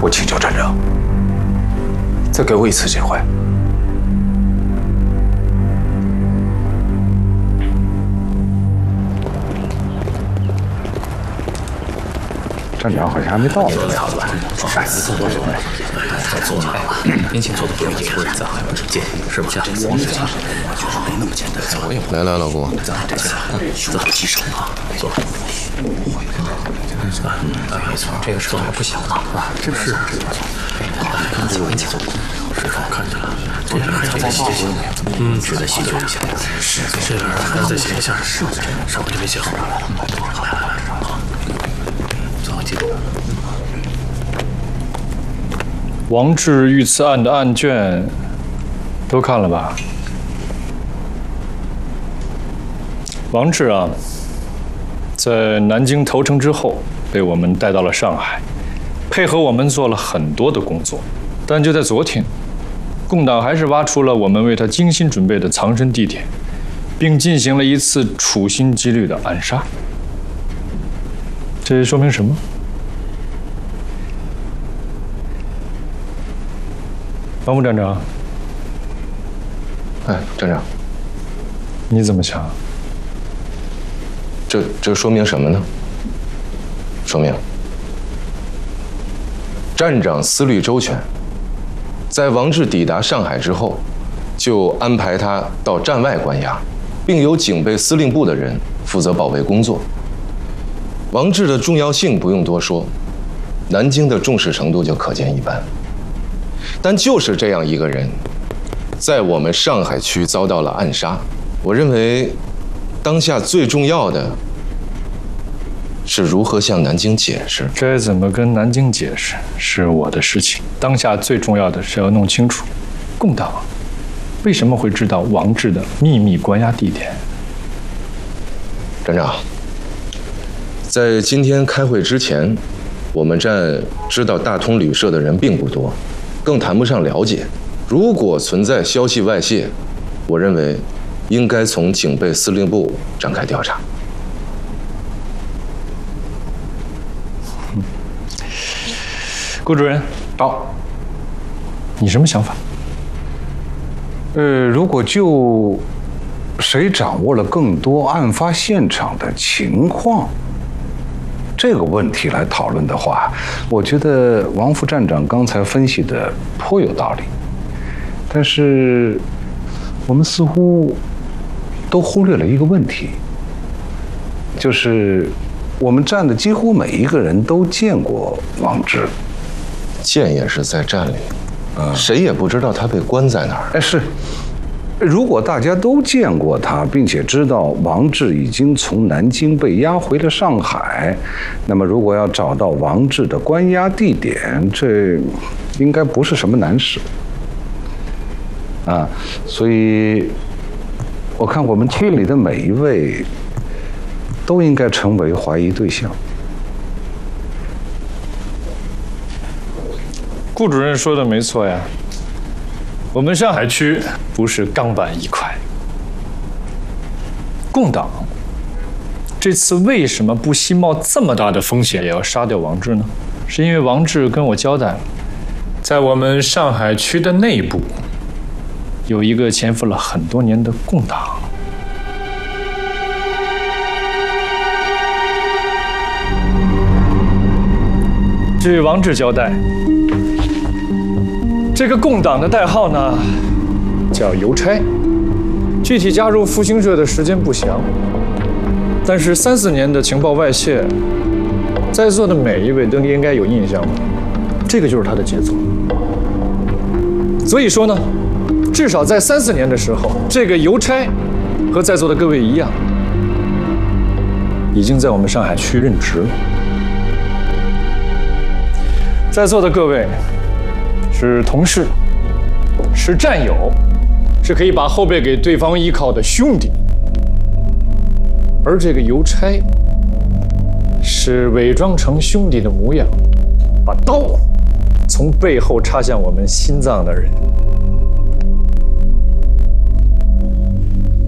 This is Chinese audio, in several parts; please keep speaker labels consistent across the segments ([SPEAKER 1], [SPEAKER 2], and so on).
[SPEAKER 1] 我请求站长，再给我一次机会。
[SPEAKER 2] 站长好像还没到呢。
[SPEAKER 3] 哎，坐下吧，年轻做的不容易，咱还不直接是吧？王志强没那么简单。
[SPEAKER 4] 来，老公，
[SPEAKER 3] 自讨欺手啊！坐。没错，这个事还不小呢啊！是不是？跟你坐。是我看着了，昨天还在细究，是在细究一下。是这边还要再写一下，上回就没写好。来，做好记录。
[SPEAKER 5] 王志遇刺案的案卷都看了吧？王志啊，在南京投诚之后，被我们带到了上海，配合我们做了很多的工作。但就在昨天，共党还是挖出了我们为他精心准备的藏身地点，并进行了一次处心积虑的暗杀。这说明什么？王副站长，
[SPEAKER 4] 哎，站长，
[SPEAKER 5] 你怎么想？
[SPEAKER 4] 这说明什么呢？说明站长思虑周全，在王志抵达上海之后，就安排他到站外关押，并由警备司令部的人负责保卫工作。王志的重要性不用多说，南京的重视程度就可见一斑。但就是这样一个人，在我们上海区遭到了暗杀。我认为，当下最重要的是如何向南京解释。
[SPEAKER 5] 该怎么跟南京解释是我的事情。当下最重要的是要弄清楚，共党为什么会知道王志的秘密关押地点。
[SPEAKER 4] 站长，在今天开会之前，我们站知道大通旅社的人并不多，更谈不上了解。如果存在消息外泄，我认为应该从警备司令部展开调查。
[SPEAKER 5] 顾主任，
[SPEAKER 2] 到，
[SPEAKER 5] 你什么想法？
[SPEAKER 2] 如果就谁掌握了更多案发现场的情况这个问题来讨论的话，我觉得王副站长刚才分析的颇有道理。但是我们似乎都忽略了一个问题，就是我们站的几乎每一个人都见过王志。
[SPEAKER 4] 见也是在站里，谁也不知道他被关在哪儿。
[SPEAKER 2] 哎，是。如果大家都见过他，并且知道王志已经从南京被押回了上海，那么如果要找到王志的关押地点，这应该不是什么难事。所以我看我们厅里的每一位都应该成为怀疑对象。
[SPEAKER 5] 顾主任说的没错呀，我们上海区不是钢板一块。共党这次为什么不惜冒这么大的风险也要杀掉王志呢？是因为王志跟我交代了，在我们上海区的内部有一个潜伏了很多年的共党。据王志交代，这个共党的代号呢叫邮差，具体加入复兴社的时间不详，但是3、4年的情报外泄，在座的每一位都应该有印象吧？这个就是他的杰作。所以说呢，至少在3、4年的时候，这个邮差和在座的各位一样，已经在我们上海区任职了。在座的各位是同事，是战友，是可以把后背给对方依靠的兄弟。而这个邮差是伪装成兄弟的模样，把刀从背后插向我们心脏的人。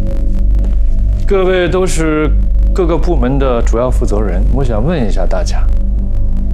[SPEAKER 5] 各位都是各个部门的主要负责人，我想问一下大家，